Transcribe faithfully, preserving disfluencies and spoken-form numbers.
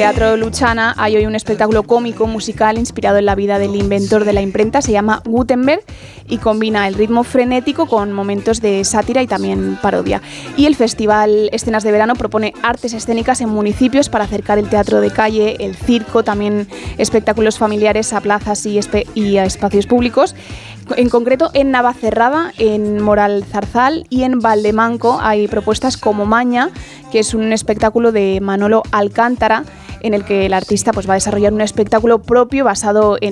Teatro Luchana hay hoy un espectáculo cómico musical inspirado en la vida del inventor de la imprenta, se llama Gutenberg y combina el ritmo frenético con momentos de sátira y también parodia. Y el Festival Escenas de Verano propone artes escénicas en municipios para acercar el teatro de calle, el circo, también espectáculos familiares a plazas y, espe- y a espacios públicos. En concreto, en Navacerrada, en Moral Zarzal y en Valdemanco hay propuestas como Maña, que es un espectáculo de Manolo Alcántara, en el que el artista pues, va a desarrollar un espectáculo propio basado en